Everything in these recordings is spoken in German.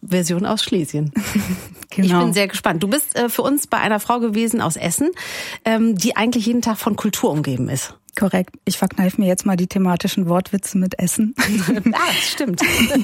Version aus Schlesien. Genau. Ich bin sehr gespannt. Du bist für uns bei einer Frau gewesen aus Essen, die eigentlich jeden Tag von Kultur umgeben ist. Korrekt. Ich verkneife mir jetzt mal die thematischen Wortwitze mit Essen. Das stimmt.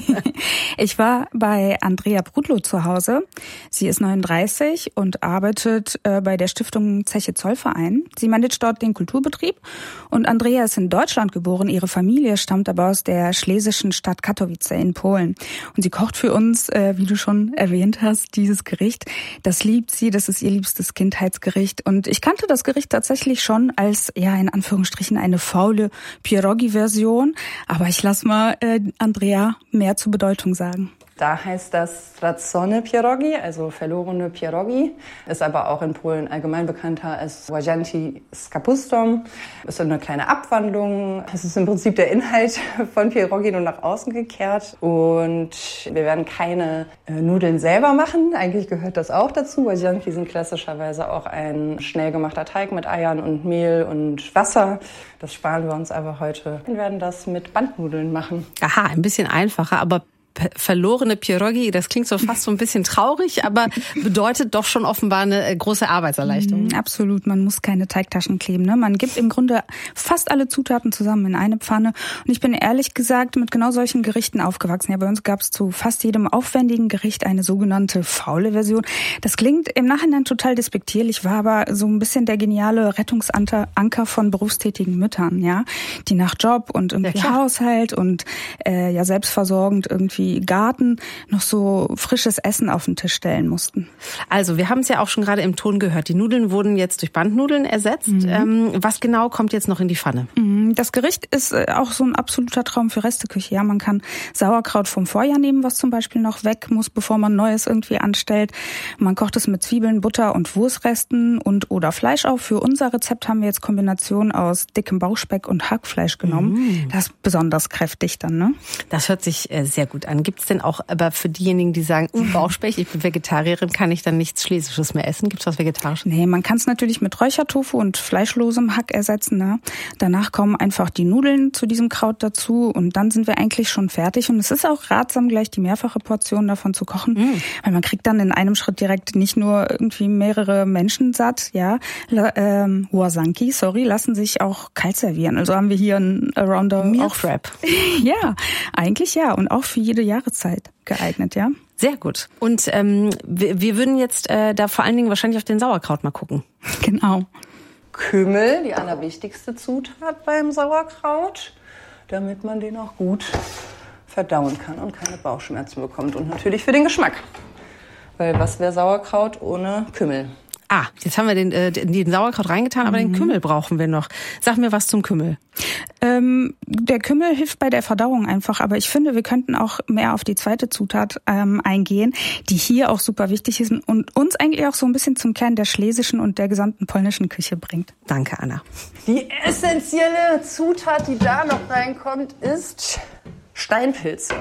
Ich war bei Andrea Brudlow zu Hause. Sie ist 39 und arbeitet bei der Stiftung Zeche Zollverein. Sie managt dort den Kulturbetrieb. Und Andrea ist in Deutschland geboren. Ihre Familie stammt aber aus der schlesischen Stadt Katowice in Polen. Und sie kocht für uns, wie du schon erwähnt hast, dieses Gericht. Das liebt sie. Das ist ihr liebstes Kindheitsgericht. Und ich kannte das Gericht tatsächlich schon als, ja, in Anführungsstrichen, eine faule Pierogi-Version. Aber ich lasse mal Andrea mehr zur Bedeutung sagen. Da heißt das stracone pierogi, also verlorene Pierogi. Ist aber auch in Polen allgemein bekannter als łazienki z kapustą. Ist so eine kleine Abwandlung. Es ist im Prinzip der Inhalt von Pierogi nur nach außen gekehrt. Und wir werden keine Nudeln selber machen. Eigentlich gehört das auch dazu. Łazienki sind klassischerweise auch ein schnell gemachter Teig mit Eiern und Mehl und Wasser. Das sparen wir uns aber heute. Wir werden das mit Bandnudeln machen. Aha, ein bisschen einfacher, aber verlorene Pierogi, das klingt so fast so ein bisschen traurig, aber bedeutet doch schon offenbar eine große Arbeitserleichterung. Absolut, man muss keine Teigtaschen kleben. Ne? Man gibt im Grunde fast alle Zutaten zusammen in eine Pfanne. Und ich bin ehrlich gesagt mit genau solchen Gerichten aufgewachsen. Ja, bei uns gab es zu fast jedem aufwendigen Gericht eine sogenannte faule Version. Das klingt im Nachhinein total despektierlich, war aber so ein bisschen der geniale Rettungsanker von berufstätigen Müttern, ja, die nach Job und irgendwie Haushalt und ja selbstversorgend irgendwie Garten noch so frisches Essen auf den Tisch stellen mussten. Also wir haben es ja auch schon gerade im Ton gehört. Die Nudeln wurden jetzt durch Bandnudeln ersetzt. Was genau kommt jetzt noch in die Pfanne? Das Gericht ist auch so ein absoluter Traum für Resteküche. Ja, man kann Sauerkraut vom Vorjahr nehmen, was zum Beispiel noch weg muss, bevor man Neues irgendwie anstellt. Man kocht es mit Zwiebeln, Butter und Wurstresten und oder Fleisch auf. Für unser Rezept haben wir jetzt Kombinationen aus dickem Bauchspeck und Hackfleisch genommen. Das ist besonders kräftig dann, ne? Das hört sich sehr gut an. Gibt es denn auch, aber für diejenigen, die sagen, Bauchspeck, ich bin Vegetarierin, kann ich dann nichts Schlesisches mehr essen? Gibt es was Vegetarisches? Nee, man kann es natürlich mit Räuchertofu und fleischlosem Hack ersetzen. Ne? Danach kommen einfach die Nudeln zu diesem Kraut dazu und dann sind wir eigentlich schon fertig. Und es ist auch ratsam, gleich die mehrfache Portion davon zu kochen, weil man kriegt dann in einem Schritt direkt nicht nur irgendwie mehrere Menschen satt. Ja, łazienki, lassen sich auch kalt servieren. Also haben wir hier ein Arounder Meal Prep. Ja, eigentlich ja und auch für jede Jahreszeit geeignet, ja. Sehr gut. Und wir würden jetzt da vor allen Dingen wahrscheinlich auf den Sauerkraut mal gucken. Genau. Kümmel, die allerwichtigste Zutat beim Sauerkraut, damit man den auch gut verdauen kann und keine Bauchschmerzen bekommt. Und natürlich für den Geschmack. Weil was wäre Sauerkraut ohne Kümmel? Ah, jetzt haben wir den Sauerkraut reingetan, aber den Kümmel brauchen wir noch. Sag mir was zum Kümmel. Der Kümmel hilft bei der Verdauung einfach, aber ich finde, wir könnten auch mehr auf die zweite Zutat eingehen, die hier auch super wichtig ist und uns eigentlich auch so ein bisschen zum Kern der schlesischen und der gesamten polnischen Küche bringt. Danke, Anna. Die essentielle Zutat, die da noch reinkommt, ist Steinpilze.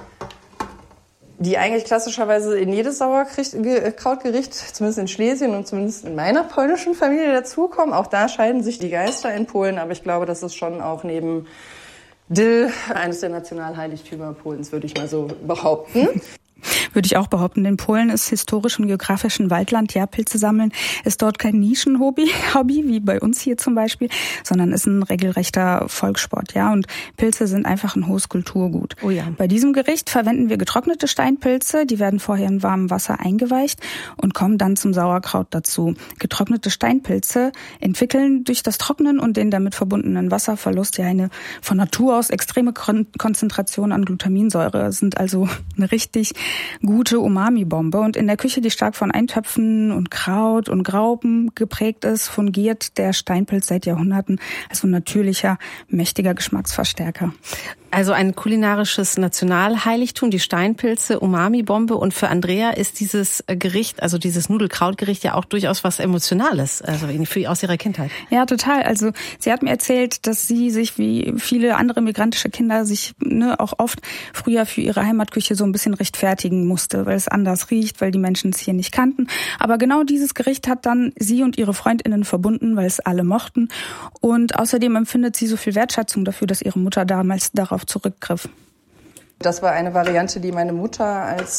Die eigentlich klassischerweise in jedes Sauerkrautgericht, zumindest in Schlesien und zumindest in meiner polnischen Familie dazukommen. Auch da scheiden sich die Geister in Polen, aber ich glaube, das ist schon auch neben Dill eines der Nationalheiligtümer Polens, würde ich mal so behaupten. Würde ich auch behaupten, in Polen ist historisch und geografisch ein Waldland. Ja, Pilze sammeln ist dort kein Nischenhobby, wie bei uns hier zum Beispiel, sondern ist ein regelrechter Volkssport. Ja, und Pilze sind einfach ein hohes Kulturgut. Oh ja. Bei diesem Gericht verwenden wir getrocknete Steinpilze. Die werden vorher in warmem Wasser eingeweicht und kommen dann zum Sauerkraut dazu. Getrocknete Steinpilze entwickeln durch das Trocknen und den damit verbundenen Wasserverlust ja eine von Natur aus extreme Konzentration an Glutaminsäure. Sind also eine richtig gute Umami-Bombe. Und in der Küche, die stark von Eintöpfen und Kraut und Graupen geprägt ist, fungiert der Steinpilz seit Jahrhunderten als ein natürlicher, mächtiger Geschmacksverstärker. Also ein kulinarisches Nationalheiligtum, die Steinpilze, Umami-Bombe. Und für Andrea ist dieses Gericht, also dieses Nudelkrautgericht ja auch durchaus was Emotionales, also aus ihrer Kindheit. Ja, total. Also sie hat mir erzählt, dass sie sich wie viele andere migrantische Kinder sich auch oft früher für ihre Heimatküche so ein bisschen rechtfertigen musste, weil es anders riecht, weil die Menschen es hier nicht kannten. Aber genau dieses Gericht hat dann sie und ihre FreundInnen verbunden, weil es alle mochten. Und außerdem empfindet sie so viel Wertschätzung dafür, dass ihre Mutter damals darauf zurückgriff. Das war eine Variante, die meine Mutter als